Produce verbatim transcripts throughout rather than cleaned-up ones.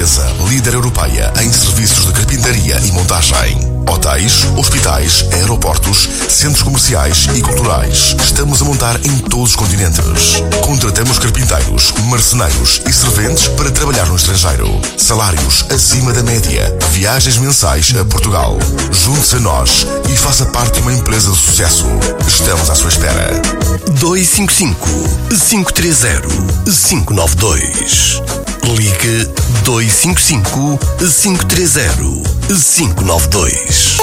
empresa líder europeia em serviços de carpintaria e montagem. Hotéis, hospitais, aeroportos, centros comerciais e culturais. Estamos a montar em todos os continentes. Contratamos carpinteiros, marceneiros e serventes para trabalhar no estrangeiro. Salários acima da média. Viagens mensais a Portugal. Junte-se a nós e faça parte de uma empresa de sucesso. Estamos à sua espera. dois cinco cinco, cinco três zero, cinco nove dois. Ligue dois cinco cinco, cinco três zero, cinco nove dois.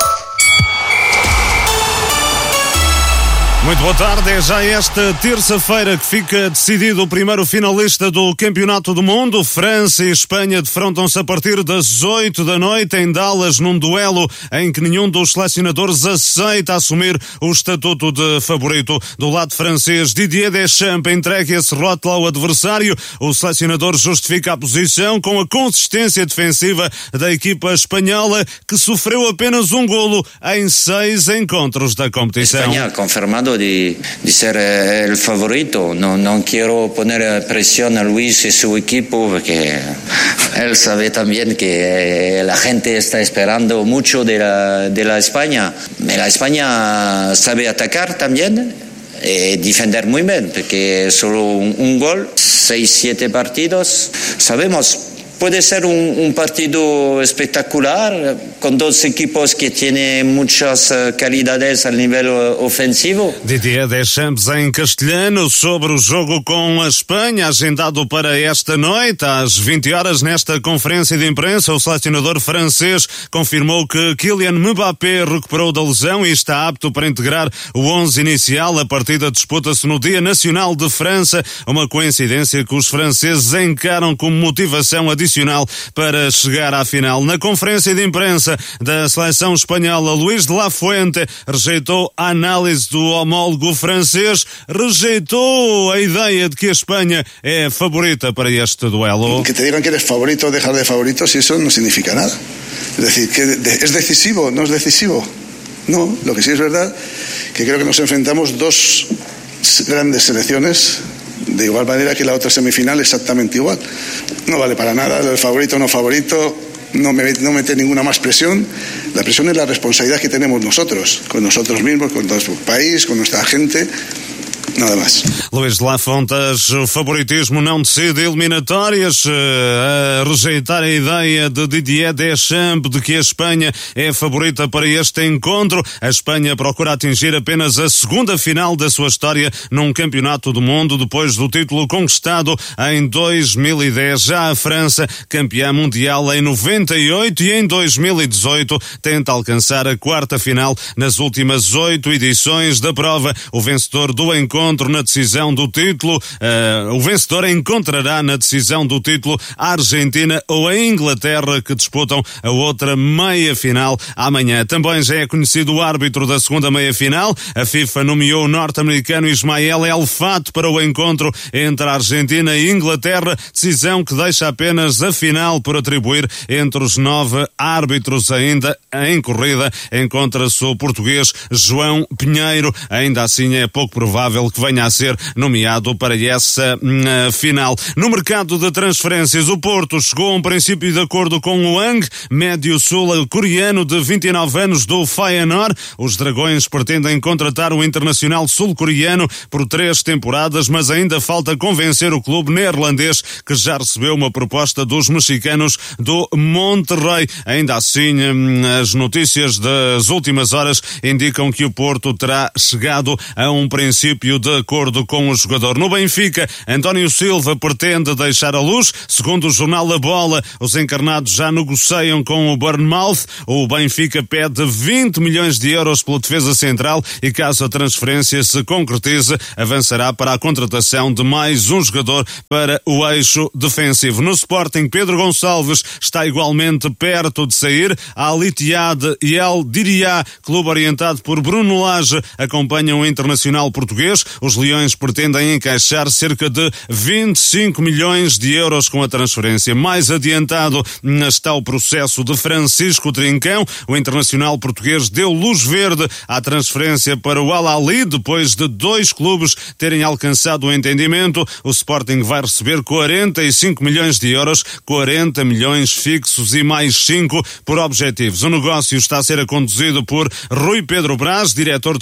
Muito boa tarde, é já esta terça-feira que fica decidido o primeiro finalista do Campeonato do Mundo. França e Espanha defrontam-se a partir das oito da noite em Dallas, num duelo em que nenhum dos selecionadores aceita assumir o estatuto de favorito. Do lado francês, Didier Deschamps entrega esse rótulo ao adversário. O selecionador justifica a posição com a consistência defensiva da equipa espanhola, que sofreu apenas um golo em seis encontros da competição. Espanha confirmado De, de ser eh, el favorito. No, no quiero poner presión a Luis y su equipo porque él sabe también que eh, la gente está esperando mucho de la, de la España. La España sabe atacar también y defender muy bien, porque solo un, un gol, seis, siete partidos, sabemos. Puede ser un, un partido espectacular con dos equipos que tienen muchas uh, calidades a nivel uh, ofensivo. Didier Deschamps em castelhano sobre o jogo com a Espanha, agendado para esta noite às vinte horas. Nesta conferência de imprensa, o selecionador francês confirmou que Kylian Mbappé recuperou da lesão e está apto para integrar o onze inicial. A partida disputa-se no Dia Nacional de França, uma coincidência que os franceses encaram como motivação adicional para chegar à final. Na conferência de imprensa da seleção espanhola, Luís de la Fuente rejeitou a análise do homólogo francês, rejeitou a ideia de que a Espanha é favorita para este duelo. Que te digan que eres favorito o dejar de favorito, si eso no significa nada. Es decir, que es decisivo, no es decisivo. No, lo que sí es verdad, que creo que nos enfrentamos dos grandes selecciones de igual manera que la otra semifinal, exactamente igual. No vale para nada, el favorito o no favorito, no me, no mete ninguna más presión. La presión es la responsabilidad que tenemos nosotros, con nosotros mismos, con nuestro país, con nuestra gente. Nada mais. Luís de la Fontas, o favoritismo não decide eliminatórias, a rejeitar a ideia de Didier Deschamps de que a Espanha é a favorita para este encontro. A Espanha procura atingir apenas a segunda final da sua história num campeonato do mundo, depois do título conquistado em dois mil e dez. Já a França, campeã mundial em noventa e oito, e em dois mil e dezoito tenta alcançar a quarta final nas últimas oito edições da prova. O vencedor do encontro na decisão do título, uh, o vencedor encontrará na decisão do título a Argentina ou a Inglaterra, que disputam a outra meia-final amanhã. Também já é conhecido o árbitro da segunda meia-final. A FIFA nomeou o norte-americano Ismael El Fat para o encontro entre a Argentina e a Inglaterra, decisão que deixa apenas a final por atribuir. Entre os nove árbitros ainda em corrida encontra-se o português João Pinheiro. Ainda assim é pouco provável que venha a ser nomeado para essa uh, final. No mercado de transferências, o Porto chegou a um princípio de acordo com o Hwang, médio sul-coreano de vinte e nove anos do Feyenoord. Os Dragões pretendem contratar o internacional sul-coreano por três temporadas, mas ainda falta convencer o clube neerlandês, que já recebeu uma proposta dos mexicanos do Monterrey. Ainda assim, as notícias das últimas horas indicam que o Porto terá chegado a um princípio de acordo com o jogador. No Benfica, António Silva pretende deixar a luz. Segundo o jornal A Bola, os encarnados já negociam com o Bournemouth. O Benfica pede vinte milhões de euros pela defesa central e, caso a transferência se concretize, avançará para a contratação de mais um jogador para o eixo defensivo. No Sporting, Pedro Gonçalves está igualmente perto de sair. A Al-Ittihad e El Diriyah, clube orientado por Bruno Lage, acompanham o internacional português. Os Leões pretendem encaixar cerca de vinte e cinco milhões de euros com a transferência. Mais adiantado está o processo de Francisco Trincão. O internacional português deu luz verde à transferência para o Al-Ahly depois de dois clubes terem alcançado o entendimento. O Sporting vai receber quarenta e cinco milhões de euros, quarenta milhões fixos e mais cinco por objetivos. O negócio está a ser conduzido por Rui Pedro Brás, diretor de